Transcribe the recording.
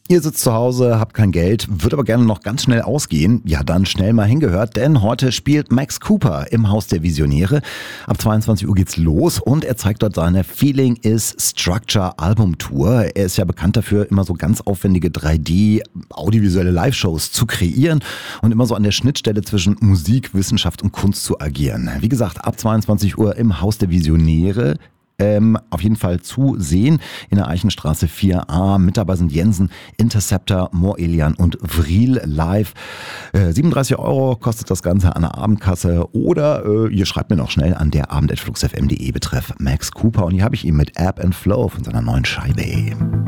Ihr sitzt zu Hause, habt kein Geld, würdet aber gerne noch ganz schnell ausgehen. Ja, dann schnell mal hingehört, denn heute spielt Max Cooper im Haus der Visionäre. Ab 22 Uhr geht's los und er zeigt dort seine Feeling is Structure Album Tour. Er ist ja bekannt dafür, immer so ganz aufwendige 3D-audiovisuelle Live-Shows zu kreieren und immer so an der Schnittstelle zwischen Musik, Wissenschaft und Kunst zu agieren. Wie gesagt, ab 22 Uhr im Haus der Visionäre. Auf jeden Fall zu sehen in der Eichenstraße 4a. Mit dabei sind Jensen, Interceptor, Morelian und Vril live. 37 € kostet das Ganze an der Abendkasse oder ihr schreibt mir noch schnell an derabend@fluxfm.de betreff Max Cooper und hier habe ich ihn mit Ebb and Flow von seiner neuen Scheibe.